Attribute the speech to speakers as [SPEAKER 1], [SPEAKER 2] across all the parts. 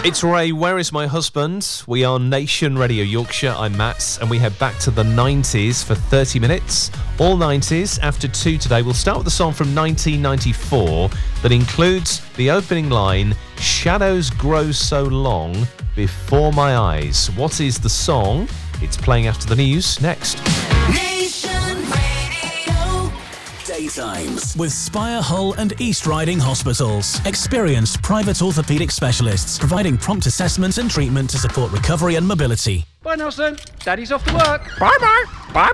[SPEAKER 1] It's Ray, Where Is My Husband? We are Nation Radio Yorkshire. I'm Matt, and we head back to the 90s for 30 minutes. All 90s after 2 today. We'll start with a song from 1994 that includes the opening line, Shadows Grow So Long Before My Eyes. What is the song? It's playing after the news next.
[SPEAKER 2] Daytimes with Spire, Hull and East Riding Hospitals. Experienced private orthopaedic specialists providing prompt assessments and treatment to support recovery and mobility.
[SPEAKER 3] Bye, Nelson. Daddy's off to work.
[SPEAKER 4] Bye-bye.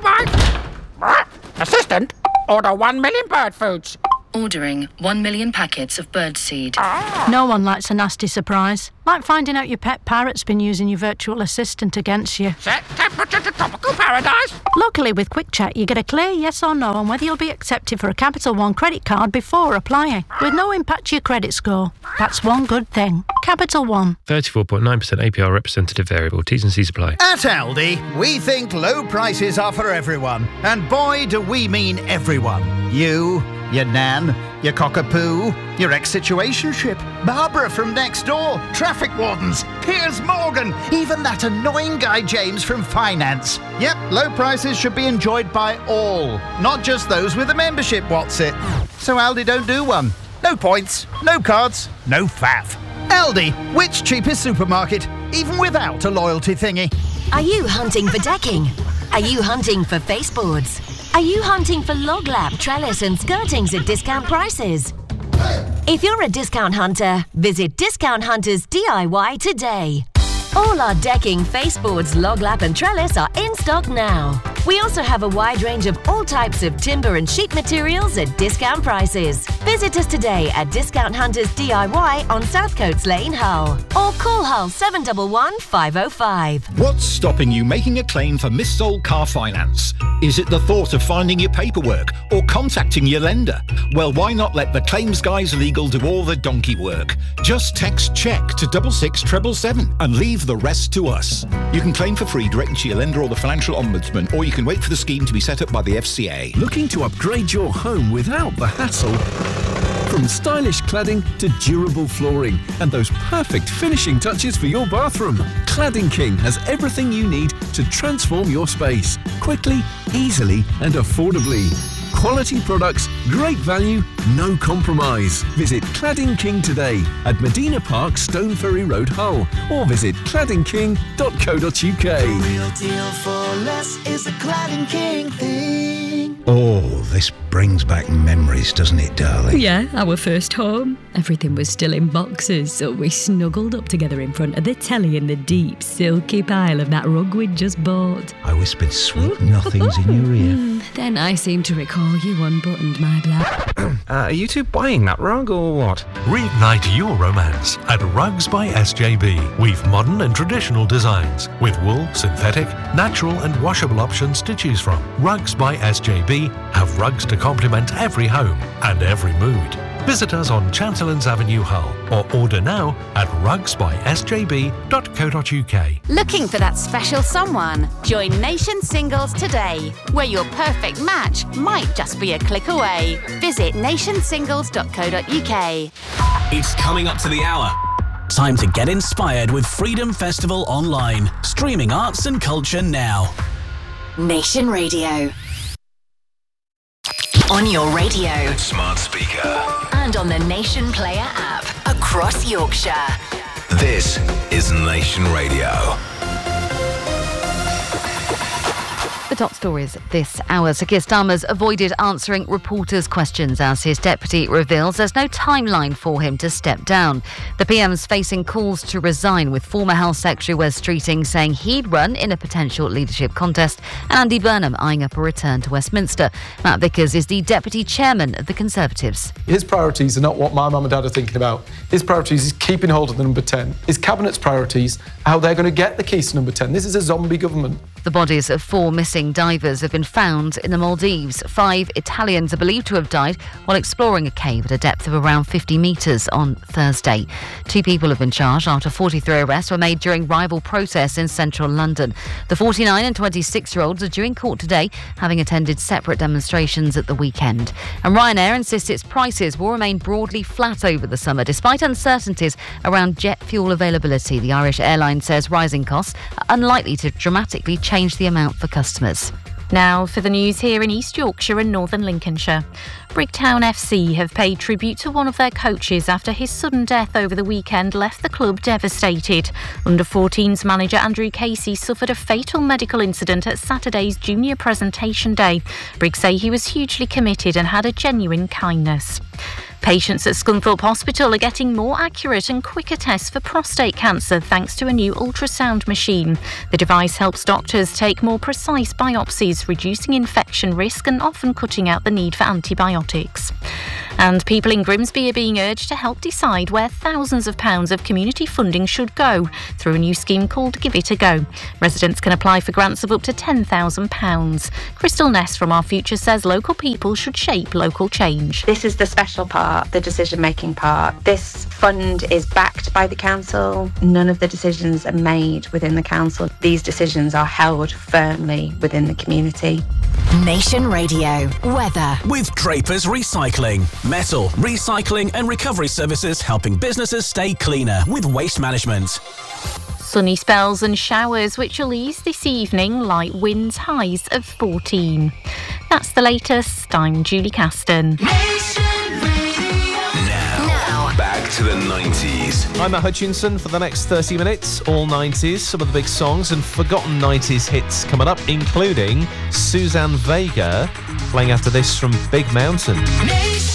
[SPEAKER 4] Bye-bye. Assistant, order 1 million bird foods.
[SPEAKER 5] Ordering 1 million packets of birdseed.
[SPEAKER 6] No one likes a nasty surprise. Like finding out your pet parrot's been using your virtual assistant against you.
[SPEAKER 4] Set temperature to tropical paradise.
[SPEAKER 6] Luckily, with Quick Check, you get a clear yes or no on whether you'll be accepted for a Capital One credit card before applying, with no impact to your credit score. That's one good thing. Capital One.
[SPEAKER 7] 34.9% APR representative variable. T's and C's apply.
[SPEAKER 8] At Aldi, we think low prices are for everyone. And boy, do we mean everyone. You, your nan, your cockapoo, your ex-situationship, Barbara from next door, traffic wardens, Piers Morgan, even that annoying guy James from finance. Yep, low prices should be enjoyed by all, not just those with a membership, what's it? So Aldi don't do one. No points, no cards, no faff. Aldi, which cheapest supermarket, even without a loyalty thingy?
[SPEAKER 9] Are you hunting for decking? Are you hunting for baseboards? Are you hunting for log lap, trellis and skirtings at discount prices? If you're a discount hunter, visit Discount Hunters DIY today. All our decking, faceboards, log lap and trellis are in stock now. We also have a wide range of all types of timber and sheet materials at discount prices. Visit us today at Discount Hunters DIY on Southcoats Lane, Hull. Or call Hull 711 505.
[SPEAKER 10] What's stopping you making a claim for missold car finance? Is it the thought of finding your paperwork or contacting your lender? Well, why not let the Claims Guys Legal do all the donkey work? Just text CHECK to 66777 and leave the rest to us. You can claim for free directly to your lender or the Financial Ombudsman, or you can wait for the scheme to be set up by the FCA.
[SPEAKER 11] Looking to upgrade your home without the hassle? From stylish cladding to durable flooring and those perfect finishing touches for your bathroom, Cladding King has everything you need to transform your space quickly, easily and affordably. Quality products, great value, no compromise. Visit Cladding King today at Medina Park, Stone Ferry Road, Hull, or visit claddingking.co.uk.
[SPEAKER 12] The real deal for less is a Cladding King thing.
[SPEAKER 13] Oh, this brings back memories, doesn't it, darling?
[SPEAKER 14] Yeah, our first home. Everything was still in boxes, so we snuggled up together in front of the telly in the deep, silky pile of that rug we'd just bought.
[SPEAKER 13] I whispered sweet nothings in your ear.
[SPEAKER 14] Then I seem to recall you unbuttoned my black.
[SPEAKER 7] Are you two buying that rug or what?
[SPEAKER 15] Reignite your romance at Rugs by SJB. We've modern and traditional designs with wool, synthetic, natural and washable options to choose from. Rugs by SJB have rugs to complement every home and every mood. Visit us on Chancellors Avenue, Hull, or order now at rugsbysjb.co.uk.
[SPEAKER 16] Looking for that special someone? Join Nation Singles today, where your perfect match might just be a click away. Visit nationsingles.co.uk.
[SPEAKER 2] It's coming up to the hour. Time to get inspired with Freedom Festival Online. Streaming arts and culture now.
[SPEAKER 9] Nation Radio. On your radio.
[SPEAKER 2] Smart speaker.
[SPEAKER 9] And on the Nation Player app. Across Yorkshire.
[SPEAKER 2] This is Nation Radio.
[SPEAKER 17] The top stories this hour. Sir Keir Starmer's avoided answering reporters' questions as his deputy reveals there's no timeline for him to step down. The PM's facing calls to resign, with former Health Secretary Wes Streeting saying he'd run in a potential leadership contest, and Andy Burnham eyeing up a return to Westminster. Matt Vickers is the deputy chairman of the Conservatives.
[SPEAKER 18] His priorities are not what my mum and dad are thinking about. His priorities is keeping hold of the number 10. His cabinet's priorities are how they're going to get the keys to number 10. This is a zombie government.
[SPEAKER 17] The bodies of 4 missing divers have been found in the Maldives. 5 Italians are believed to have died while exploring a cave at a depth of around 50 metres on Thursday. 2 people have been charged after 43 arrests were made during rival protests in central London. The 49 and 26-year-olds are due in court today, having attended separate demonstrations at the weekend. And Ryanair insists its prices will remain broadly flat over the summer, despite uncertainties around jet fuel availability. The Irish airline says rising costs are unlikely to dramatically change the amount for customers.
[SPEAKER 19] Now for the news here in East Yorkshire and Northern Lincolnshire. Brigtown FC have paid tribute to one of their coaches after his sudden death over the weekend left the club devastated. Under-14s manager Andrew Casey suffered a fatal medical incident at Saturday's junior presentation day. Briggs say he was hugely committed and had a genuine kindness. Patients at Scunthorpe Hospital are getting more accurate and quicker tests for prostate cancer thanks to a new ultrasound machine. The device helps doctors take more precise biopsies, reducing infection risk and often cutting out the need for antibiotics. And people in Grimsby are being urged to help decide where thousands of pounds of community funding should go through a new scheme called Give It a Go. Residents can apply for grants of up to £10,000. Crystal Ness from Our Future says local people should shape local change.
[SPEAKER 20] This is the special part, the decision-making part. This fund is backed by the council. None of the decisions are made within the council. These decisions are held firmly within the community.
[SPEAKER 9] Nation Radio weather
[SPEAKER 2] with Draper's Recycling. Metal, recycling and recovery services helping businesses stay cleaner with waste management.
[SPEAKER 19] Sunny spells and showers which will ease this evening, light winds, highs of 14. That's the latest. I'm Julie Caston.
[SPEAKER 1] Back to the 90s. I'm Matt Hutchinson for the next 30 minutes. All 90s, some of the big songs and forgotten 90s hits coming up, including Suzanne Vega playing after this from Big Mountain.